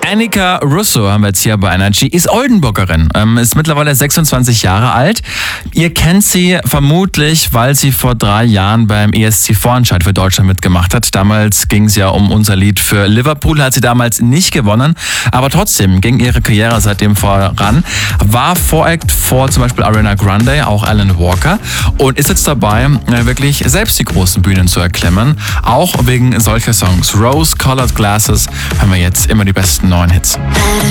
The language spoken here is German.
Annika Russo haben wir jetzt hier bei Energy, ist Oldenburgerin, ist mittlerweile 26 Jahre alt. Ihr kennt sie vermutlich, weil sie vor 3 Jahren beim ESC-Vorentscheid für Deutschland mitgemacht hat. Damals ging es ja um unser Lied für Liverpool, hat sie damals nicht gewonnen, aber trotzdem ging ihre Karriere seitdem voran. War Voract vor zum Beispiel Ariana Grande, auch Alan Walker, und ist jetzt dabei, wirklich selbst die großen Bühnen zu erklimmen, auch wegen solcher Songs. Rose Colored Glasses hören wir jetzt immer die besten neuen Hits.